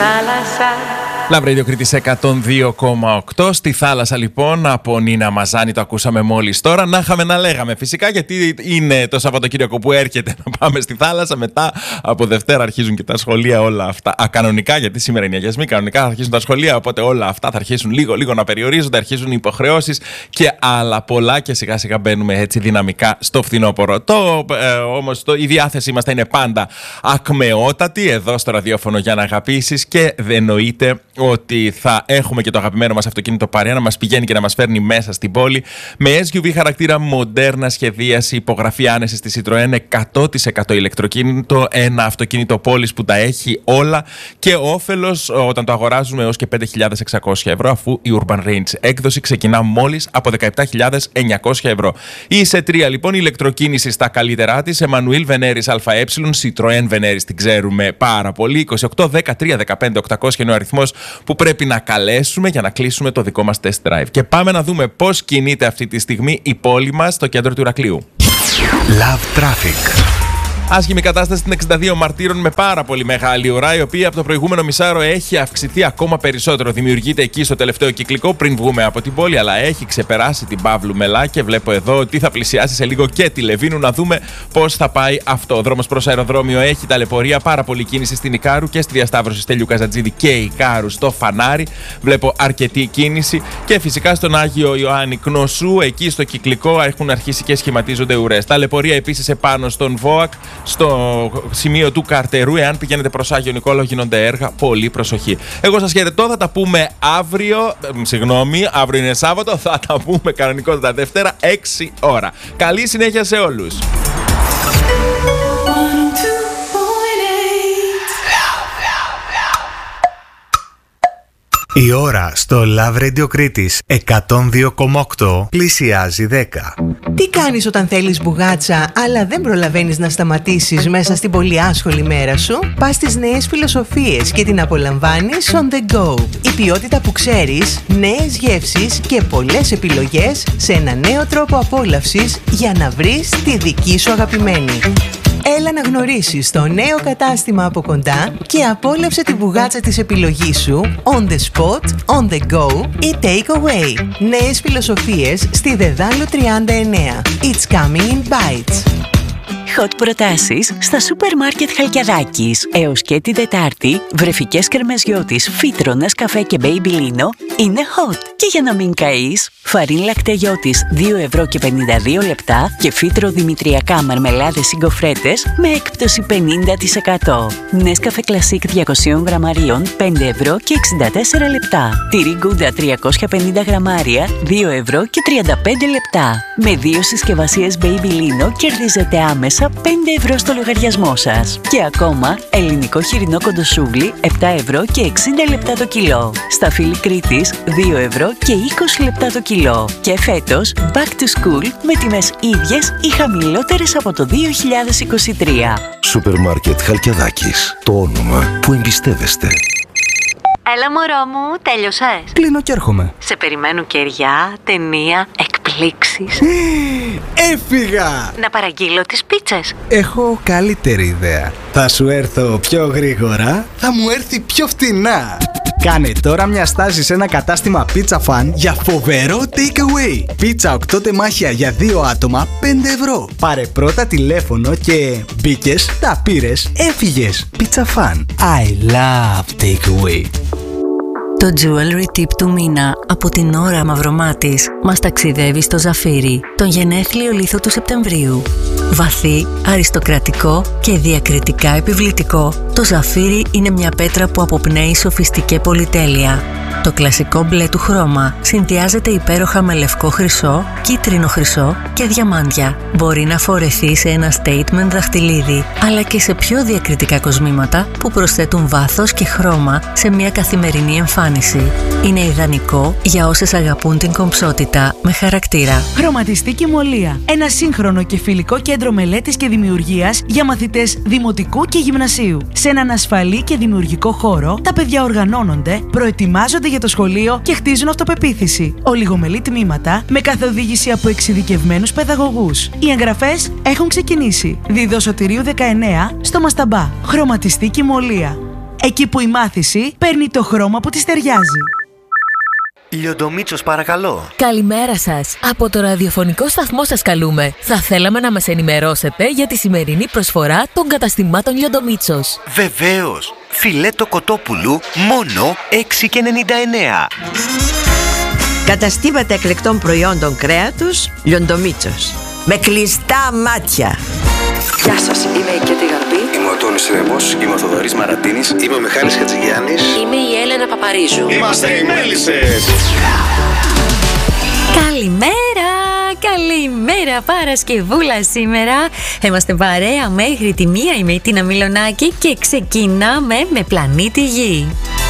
θάλασσα. Love Radio Κρήτης 102,8. Στη θάλασσα λοιπόν από Νίνα Μαζάνη, το ακούσαμε μόλις τώρα. Να είχαμε να λέγαμε φυσικά, γιατί είναι το Σαββατοκύριακο που έρχεται να πάμε στη θάλασσα. Μετά από Δευτέρα αρχίζουν και τα σχολεία, όλα αυτά. Κανονικά, γιατί σήμερα είναι αγιασμοί, κανονικά θα αρχίσουν τα σχολεία. Οπότε όλα αυτά θα αρχίσουν λίγο να περιορίζονται, αρχίζουν οι υποχρεώσεις και άλλα πολλά. Και σιγά σιγά μπαίνουμε έτσι δυναμικά στο φθινόπωρο. Όμως η διάθεσή μας θα είναι πάντα ακμεότατη εδώ στο ραδιόφωνο για να αγαπήσεις, και δεν εννοείται ότι θα έχουμε και το αγαπημένο μας αυτοκίνητο παρέα να μας πηγαίνει και να μας φέρνει μέσα στην πόλη με SUV χαρακτήρα, μοντέρνα σχεδίαση, υπογραφή άνεσης στη Citroën, 100% ηλεκτροκίνητο, ένα αυτοκίνητο πόλης που τα έχει όλα και όφελος όταν το αγοράζουμε έως και 5.600 ευρώ, αφού η Urban Range έκδοση ξεκινά μόλις από 17.900 ευρώ. Η C3 λοιπόν, η ηλεκτροκίνηση στα καλύτερά της, Εμμανουήλ Βενέρης ΑΕ, Citroën Βενέρης την ξέρουμε πάρα πολύ, 28 13 15 800 είναι ο αριθμός που πρέπει να καλέσουμε για να κλείσουμε το δικό μας test drive. Και πάμε να δούμε πώς κινείται αυτή τη στιγμή η πόλη μας στο κέντρο του Ηρακλείου. Love Traffic. Άσχημη κατάσταση στην 62 Μαρτύρων με πάρα πολύ μεγάλη ουρά, η οποία από το προηγούμενο μισάωρο έχει αυξηθεί ακόμα περισσότερο. Δημιουργείται εκεί στο τελευταίο κυκλικό πριν βγούμε από την πόλη, αλλά έχει ξεπεράσει την Παύλου Μελά και βλέπω εδώ ότι θα πλησιάσει σε λίγο και τη Λεβίνου. Να δούμε πώς θα πάει αυτό. Ο δρόμος προς αεροδρόμιο έχει ταλαιπωρία, πάρα πολύ κίνηση στην Ικάρου και στη διασταύρωση Στέλιου Καζατζίδη και Ικάρου στο Φανάρι. Βλέπω αρκετή κίνηση και φυσικά στον Άγιο Ιωάννη Κνωσού, εκεί στο κυκλικό έχουν αρχίσει και σχηματίζονται ουρές. Ταλαιπωρία επίσης επάνω στον ΒΟΑΚ. Στο σημείο του Καρτερού, εάν πηγαίνετε προς Άγιο Νικόλαο, γίνονται έργα. Πολύ προσοχή. Εγώ σας χαιρετώ. Θα τα πούμε αύριο. Αύριο είναι Σάββατο. Θα τα πούμε κανονικότατα Δευτέρα, 6 ώρα. Καλή συνέχεια σε όλους. Η ώρα στο Love Radio Κρήτης 102,8 πλησιάζει 10. Τι κάνεις όταν θέλεις μπουγάτσα, αλλά δεν προλαβαίνεις να σταματήσεις μέσα στην πολύ άσχολη μέρα σου? Πας στις νέες φιλοσοφίες και την απολαμβάνεις on the go. Η ποιότητα που ξέρεις, νέες γεύσεις και πολλές επιλογές σε ένα νέο τρόπο απόλαυσης για να βρεις τη δική σου αγαπημένη. Έλα να γνωρίσεις το νέο κατάστημα από κοντά και απόλαυσε τη μπουγάτσα της επιλογής σου on the spot, on the go ή take away. Νέες φιλοσοφίες στη Δεδάλο 39. It's coming in bites. Hot προτάσεις στα σούπερ μάρκετ Χαλκιαδάκης. Έως και την Τετάρτη, βρεφικές κρεμεζιώτης, Φίτρο, Νεσκαφέ και Baby-Lino είναι hot. Και για να μην καείς, φαρίν λακτεγιώτης 2 ευρώ και 52 λεπτά και Φίτρο δημητριακά μαρμελάδες ή γκοφρέτες με έκπτωση 50%. Νεσκαφέ κλασίκ 200 γραμμαρίων 5 ευρώ και 64 λεπτά. Τυρί γκούντα 350 γραμμάρια 2 ευρώ και 35 λεπτά. Με 2 συσκευασίες Baby-Lino κερδίζετε άμεσα 5 ευρώ στο λογαριασμό σας. Και ακόμα, ελληνικό χοιρινό κοντοσούβλι 7 ευρώ και 60 λεπτά το κιλό. Σταφύλι Κρήτης 2 ευρώ και 20 λεπτά το κιλό. Και φέτος, back to school με τιμές ίδιες ή χαμηλότερες από το 2023. Σούπερ μάρκετ Χαλκιαδάκης. Το όνομα που εμπιστεύεστε. Έλα μωρό μου, τέλειωσες? Κλείνω και έρχομαι. Σε περιμένουν κεριά, ταινία, εκπλήξεις. Έφυγα! Να παραγγείλω τις πίτσες. Έχω καλύτερη ιδέα. Θα σου έρθω πιο γρήγορα, θα μου έρθει πιο φτηνά. Κάνε τώρα μια στάση σε ένα κατάστημα Pizza Fan για φοβερό takeaway. Πίτσα 8 τεμάχια για 2 άτομα 5 ευρώ. Πάρε πρώτα τηλέφωνο και μπήκες, τα πήρες, έφυγες. Pizza Fan. I love takeaway. Το jewelry tip του μήνα από την Ώρα Μαυρομάτης μας ταξιδεύει στο Ζαφύρι, τον γενέθλιο λίθο του Σεπτεμβρίου. Βαθύ, αριστοκρατικό και διακριτικά επιβλητικό, το Ζαφύρι είναι μια πέτρα που αποπνέει σοφιστική πολυτέλεια. Το κλασικό μπλε του χρώμα συνδυάζεται υπέροχα με λευκό χρυσό, κίτρινο χρυσό και διαμάντια. Μπορεί να φορεθεί σε ένα statement δαχτυλίδι, αλλά και σε πιο διακριτικά κοσμήματα που προσθέτουν βάθος και χρώμα σε μια καθημερινή εμφάνιση. Είναι ιδανικό για όσες αγαπούν την κομψότητα με χαρακτήρα. Χρωματιστή Κυμολία. Ένα σύγχρονο και φιλικό κέντρο μελέτης και δημιουργίας για μαθητές δημοτικού και γυμνασίου. Σε έναν ασφαλή και δημιουργικό χώρο, τα παιδιά οργανώνονται, προετοιμάζονται για το σχολείο και χτίζουν αυτοπεποίθηση. Ολιγομελή τμήματα με καθοδήγηση από εξειδικευμένους παιδαγωγούς. Οι εγγραφές έχουν ξεκινήσει. Δίδο Σωτηρίου 19 στο Μασταμπά. Χρωματιστή Κυμολία. εκεί που η μάθηση παίρνει το χρώμα που της ταιριάζει. Λιοντομίτσος, παρακαλώ. Καλημέρα σας. Από το ραδιοφωνικό σταθμό σας καλούμε. Θα θέλαμε να μας ενημερώσετε για τη σημερινή προσφορά των καταστημάτων Λιοντομίτσος. Βεβαίως. Φιλέτο κοτόπουλου μόνο 6,99. Καταστήματα εκλεκτών προϊόντων κρέατος Λιοντομίτσος. Με κλειστά μάτια. Γεια σας, είμαι η Κέτη Γαρμπή. Είμαι ο Τόνης Ρεμπός, είμαι ο Θοδωρής Μαρατίνης. Είμαι ο Μιχάλης Χατζηγιάννης. Είμαι η Έλενα Παπαρίζου. Είμαστε οι Μέλισσες. Καλημέρα, καλημέρα, Παρασκευούλα σήμερα. Είμαστε παρέα μέχρι τη 1 η Τίνα Μιλονάκη και ξεκινάμε με Πλανήτη Γη.